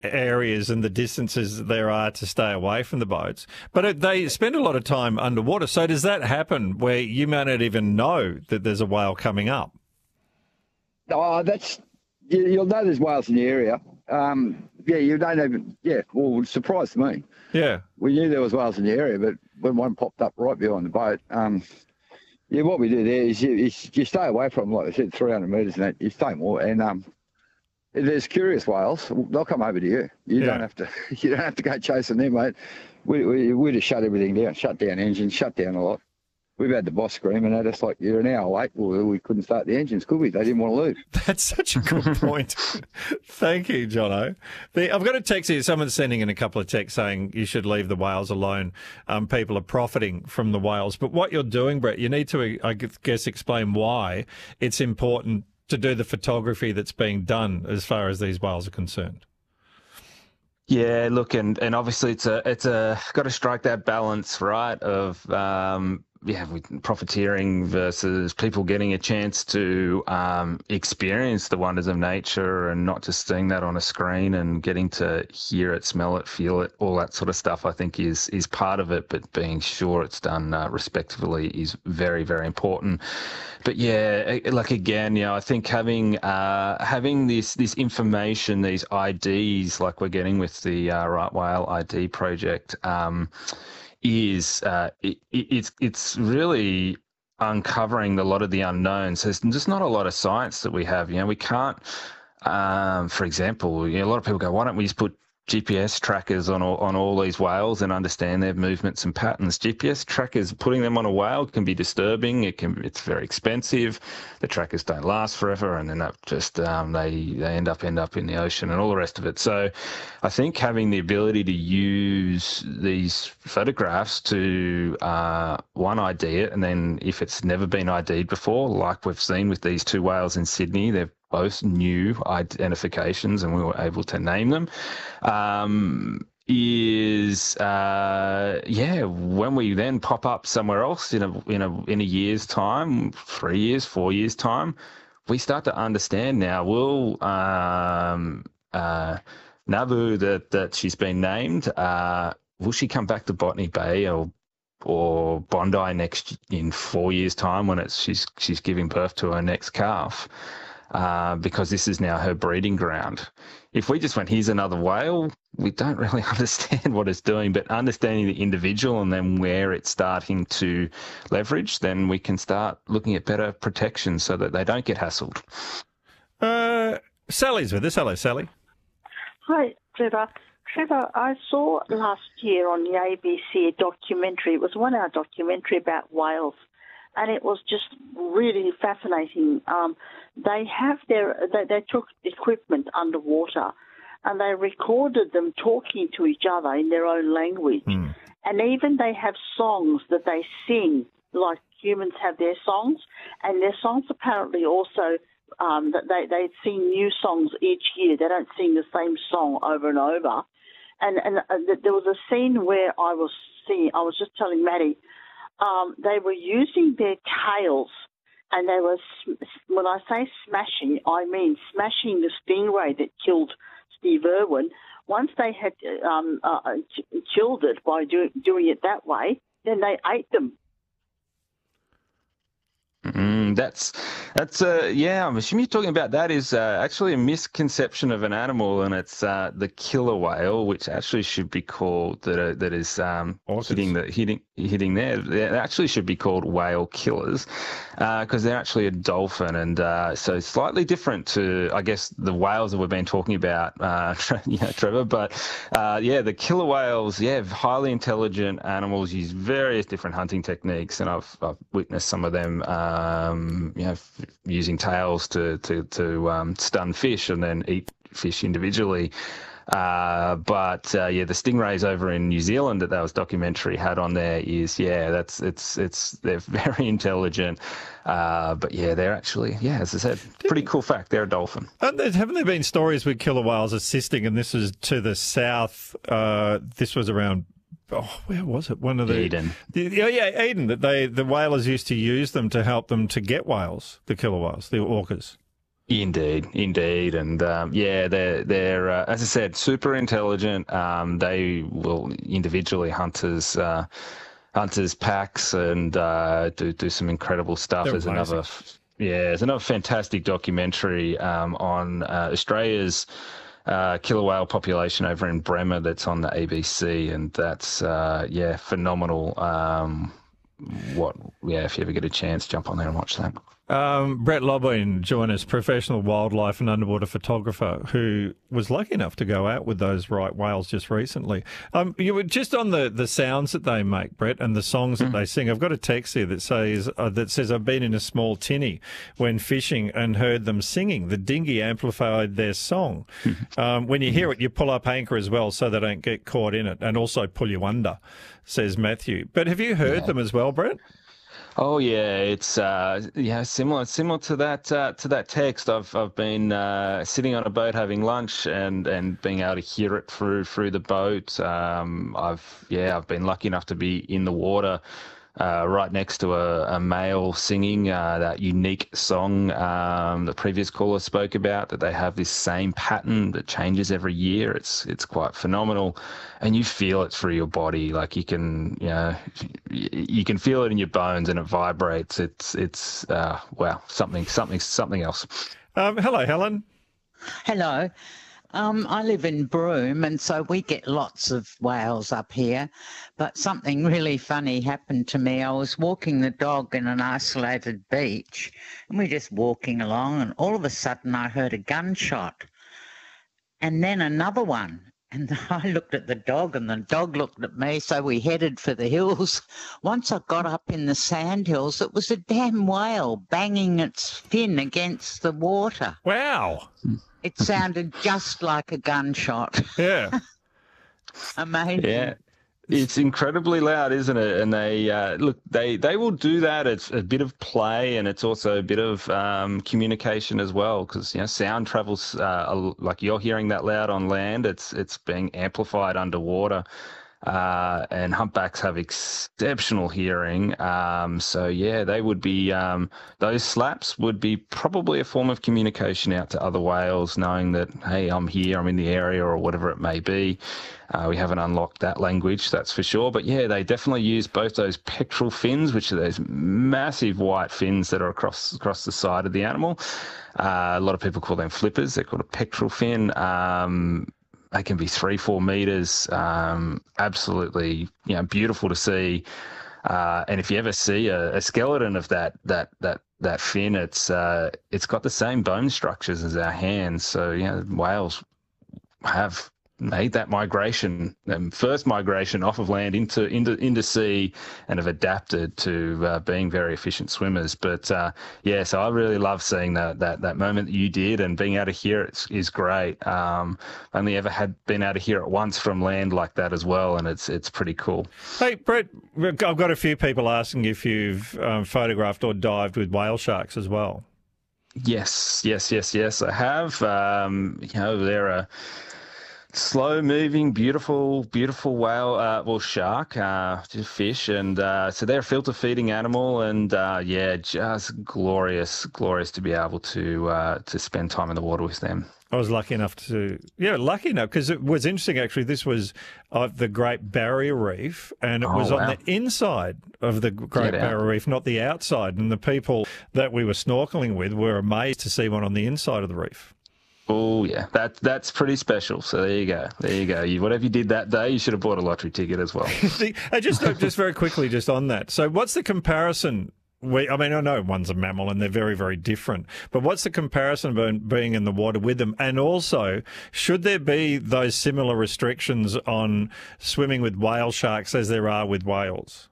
areas and the distances there are to stay away from the boats. But they spend a lot of time underwater. So does that happen where you may not even know that there's a whale coming up? Oh, you'll know there's whales in the area. You don't even, well, it surprised me. Yeah. We knew there was whales in the area, but when one popped up right behind the boat, what we do there is you stay away from them, like I said, 300 metres and that, you stay more. And if there's curious whales, they'll come over to you. You don't have to go chasing them, mate. We just shut everything down, shut down engines, shut down a lot. We've had the boss screaming at us like, you're an hour late. Well, we couldn't start the engines, could we? They didn't want to leave. That's such a good point. Thank you, Jono. I've got a text here. Someone's sending in a couple of texts saying you should leave the whales alone. People are profiting from the whales. But what you're doing, Brett, you need to, I guess, explain why it's important to do the photography that's being done as far as these whales are concerned. Yeah, look, and obviously it's got to strike that balance, right, of with profiteering versus people getting a chance to experience the wonders of nature and not just seeing that on a screen and getting to hear it, smell it, feel it, all that sort of stuff, I think is part of it, but being sure it's done respectfully is very, very important. But yeah, like again, I think having this information, these IDs, like we're getting with the Right Whale ID project, it's really uncovering a lot of the unknowns. There's just not a lot of science that we have. We can't, for example, a lot of people go, why don't we just put GPS trackers on all these whales and understand their movements and patterns? GPS trackers, putting them on a whale can be disturbing. It's very expensive. The trackers don't last forever, and then that just they end up in the ocean and all the rest of it. So, I think having the ability to use these photographs to ID it, and then if it's never been ID'd before, like we've seen with these two whales in Sydney, they've both new identifications and we were able to name them, when we then pop up somewhere else in a year's time, 3 years, 4 years time, we start to understand now, Nabu that she's been named, will she come back to Botany Bay or Bondi in 4 years' time when she's giving birth to her next calf? Because this is now her breeding ground. If we just went, here's another whale, we don't really understand what it's doing, but understanding the individual and then where it's starting to leverage, then we can start looking at better protection so that they don't get hassled. Sally's with us. Hello, Sally. Hi, Trevor. Trevor, I saw last year on the ABC a documentary. It was a 1-hour documentary about whales, and it was just really fascinating. They took equipment underwater and they recorded them talking to each other in their own language. Mm. And even they have songs that they sing, like humans have their songs, and their songs apparently also, that they sing new songs each year. They don't sing the same song over and over. And there was a scene where I was just telling Maddie, they were using their tails, and they were, when I say smashing, I mean smashing the stingray that killed Steve Irwin. Once they had killed it by doing it that way, then they ate them. I'm assuming you're talking about that is actually a misconception of an animal, and it's the killer whale, which actually should be called that is hitting there. They actually should be called whale killers because they're actually a dolphin, and so slightly different to, I guess, the whales that we've been talking about, Trevor. But the killer whales, highly intelligent animals, use various different hunting techniques, and I've witnessed some of them. Using tails to stun fish and then eat fish individually. The stingrays over in New Zealand that was documentary had on there is, they're very intelligent. They're actually, as I said, pretty cool fact. They're a dolphin. Haven't there been stories with killer whales assisting, and this was to the south, this was around, where was it? One of the Eden. Eden. That the whalers used to use them to help them to get whales, the killer whales, the orcas. Indeed, indeed, and yeah, they're as I said, super intelligent. They will individually hunters packs and do some incredible stuff. They're There's amazing. there's another fantastic documentary on Australia's killer whale population over in Bremer that's on the ABC, and that's yeah, phenomenal. If you ever get a chance, jump on there and watch that. Brett Lobben joined us, professional wildlife and underwater photographer, who was lucky enough to go out with those right whales just recently. You were just on the sounds that they make, Brett, and the songs that they sing. I've got a text here that says I've been in a small tinny when fishing and heard them singing. The dinghy amplified their song. When you hear it, you pull up anchor as well so they don't get caught in it, and also pull you under, says Matthew. But have you heard them as well, Brett? Oh yeah, it's similar to that text. I've been sitting on a boat having lunch and being able to hear it through the boat. I've been lucky enough to be in the water right next to a male singing that unique song the previous caller spoke about, that they have this same pattern that changes every year. It's quite phenomenal, and you feel it through your body. Like you can feel it in your bones, and it vibrates. It's wow, something else. Hello, Helen. Hello. I live in Broome, and so we get lots of whales up here. But something really funny happened to me. I was walking the dog in an isolated beach, and we're just walking along, and all of a sudden I heard a gunshot, and then another one. And I looked at the dog, and the dog looked at me, so we headed for the hills. Once I got up in the sand hills, it was a damn whale banging its fin against the water. Wow. It sounded just like a gunshot. Yeah. Amazing. Yeah. It's incredibly loud, isn't it? And they will do that. It's a bit of play, and it's also a bit of communication as well, because sound travels like you're hearing that loud on land. It's being amplified underwater. And humpbacks have exceptional hearing. So yeah, they would be, those slaps would be probably a form of communication out to other whales, knowing that, hey, I'm here, I'm in the area, or whatever it may be. We haven't unlocked that language, that's for sure. But yeah, they definitely use both those pectoral fins, which are those massive white fins that are across the side of the animal. A lot of people call them flippers. They're called a pectoral fin. They can be 3-4 meters. Absolutely, beautiful to see. And if you ever see a skeleton of that fin, it's got the same bone structures as our hands. So whales have made that migration, first migration off of land into sea, and have adapted to being very efficient swimmers. But so I really love seeing that moment that you did, and being able to hear it is great. Only ever been able to hear it once from land like that as well, and it's pretty cool. Hey, Brett, I've got a few people asking if you've photographed or dived with whale sharks as well. Yes, I have. They're a slow-moving, beautiful whale, shark, fish, and so they're a filter-feeding animal, and just glorious to be able to spend time in the water with them. I was lucky enough because it was interesting actually. This was the Great Barrier Reef, and it was on the inside of the Great Barrier Reef, not the outside. And the people that we were snorkeling with were amazed to see one on the inside of the reef. Oh yeah, that's pretty special. So there you go. Whatever you did that day, you should have bought a lottery ticket as well. just very quickly, just on that. So what's the comparison? I know one's a mammal and they're very, very different, but what's the comparison of being in the water with them? And also, should there be those similar restrictions on swimming with whale sharks as there are with whales?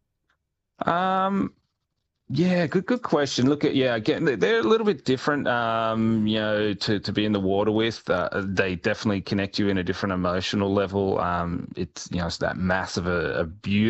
Yeah, good question. Look again, they're a little bit different, to be in the water with. They definitely connect you in a different emotional level. It's that mass of a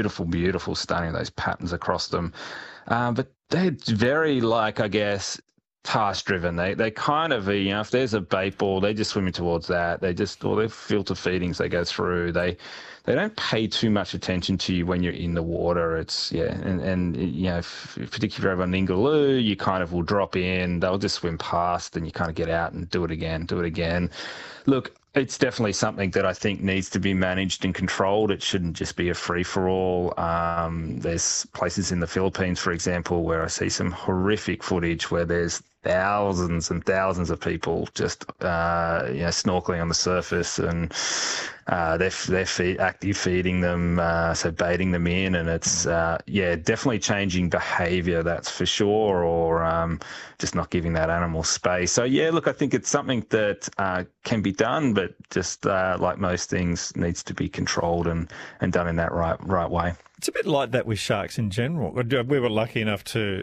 beautiful, stunning, those patterns across them. But they're very I guess, task driven. They kind of, if there's a bait ball, they're just swimming towards that. Or their filter feedings they go through. They don't pay too much attention to you when you're in the water. It's and particularly if you're over on Ningaloo, you kind of will drop in. They'll just swim past, and you kind of get out and do it again. Look, it's definitely something that I think needs to be managed and controlled. It shouldn't just be a free-for-all. There's places in the Philippines, for example, where I see some horrific footage where there's thousands and thousands of people just snorkeling on the surface, and they're active feeding them, so baiting them in, and it's definitely changing behaviour, that's for sure, or just not giving that animal space. So look, I think it's something that can be done, but just like most things, needs to be controlled and done in that right way. It's a bit like that with sharks in general. We were lucky enough to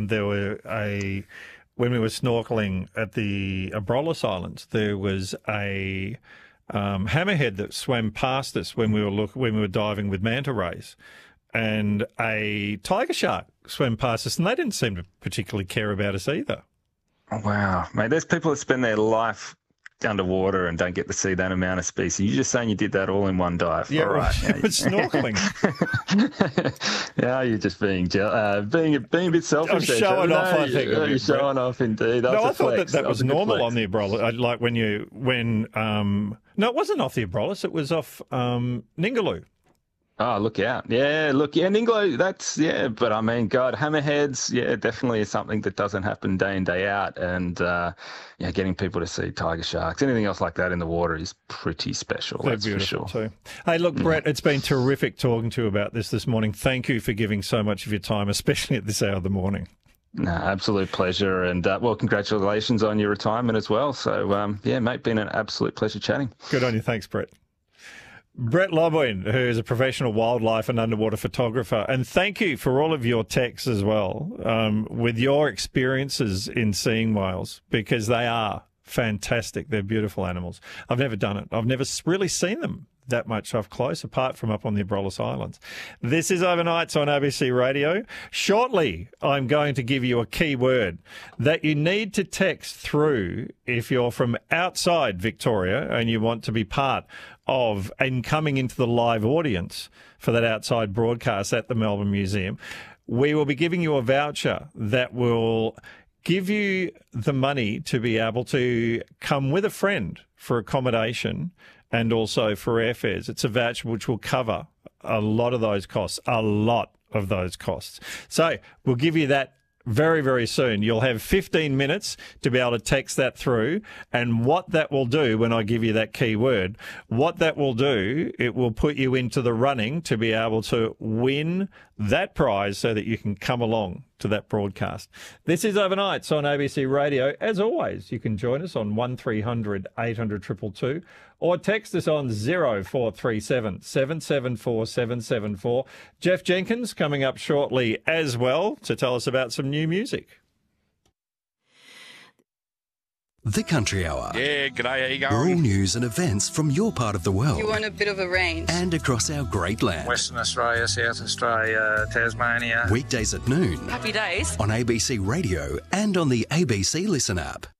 when we were snorkeling at the Abrolhos Islands, there was a hammerhead that swam past us when we were diving with manta rays, and a tiger shark swam past us, and they didn't seem to particularly care about us either. Oh, wow, mate! There's people that spend their life underwater and don't get to see that amount of species. You're just saying you did that all in one dive. Yeah, all right. It's snorkeling. Yeah, you're just being a bit selfish. I'm showing off, I think. You're showing off, indeed. I thought that was normal on the Abrolhos. Like no, it wasn't off the Abrolhos. It was off Ningaloo. Oh, look out. Ningaloo, but I mean, God, hammerheads, definitely is something that doesn't happen day in, day out. And, getting people to see tiger sharks, anything else like that in the water is pretty special. They're that's beautiful for sure. Too. Hey, look, Brett, it's been terrific talking to you about this morning. Thank you for giving so much of your time, especially at this hour of the morning. No, absolute pleasure. And, congratulations on your retirement as well. So, mate, been an absolute pleasure chatting. Good on you. Thanks, Brett. Brett Lobwin, who is a professional wildlife and underwater photographer. And thank you for all of your texts as well, with your experiences in seeing whales, because they are fantastic. They're beautiful animals. I've never done it. I've never really seen them that much up close, apart from up on the Abrolhos Islands. This is Overnights on ABC Radio. Shortly, I'm going to give you a key word that you need to text through if you're from outside Victoria and you want to be part of and coming into the live audience for that outside broadcast at the Melbourne Museum. We will be giving you a voucher that will give you the money to be able to come with a friend for accommodation and also for airfares. It's a voucher which will cover a lot of those costs. So we'll give you that very, very soon. You'll have 15 minutes to be able to text that through. And what that will do, when I give you that key word, what that will do, it will put you into the running to be able to win that prize so that you can come along to that broadcast. This is Overnights on ABC Radio. As always, you can join us on 1300 800 222 or text us on 0437 774 774. Jeff Jenkins coming up shortly as well to tell us about some new music. The Country Hour. Yeah, g'day, how you going? Rural news and events from your part of the world. You want a bit of a range. And across our great land. Western Australia, South Australia, Tasmania. Weekdays at noon. Happy days. On ABC Radio and on the ABC Listen app.